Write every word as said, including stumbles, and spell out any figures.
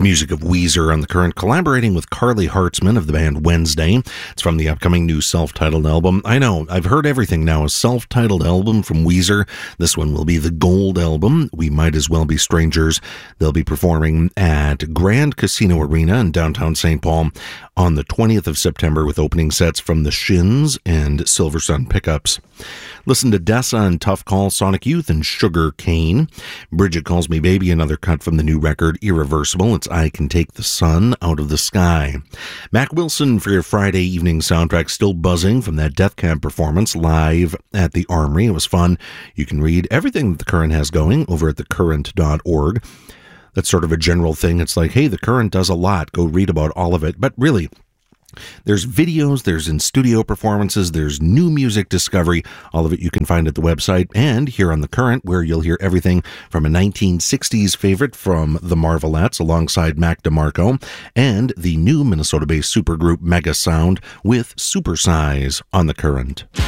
music of Weezer on the Current, collaborating with Carly Hartzman of the band Wednesday. It's from the upcoming new self-titled album. I know, I've heard everything now. A self-titled album from Weezer. This one will be the Gold album. We Might As Well Be Strangers. They'll be performing at Grand Casino Arena in downtown Saint Paul on the twentieth of September with opening sets from the Shins and Silver Sun Pickups. Listen to Dessa and Tough Call, Sonic Youth, and Sugar Cane. Bridget Calls Me Baby, another cut from the new record, Irreversible. It's I Can Take the Sun Out of the Sky. Mac Wilson for your Friday evening soundtrack, still buzzing from that Death Cab performance live at the Armory. It was fun. You can read everything that The Current has going over at the current dot org. That's sort of a general thing. It's like, hey, The Current does a lot. Go read about all of it. But really, there's videos, there's in-studio performances, there's new music discovery. All of it you can find at the website and here on The Current, where you'll hear everything from a nineteen sixties favorite from the Marvelettes alongside Mac DeMarco and the new Minnesota-based supergroup Mega Sound with Supersize on The Current.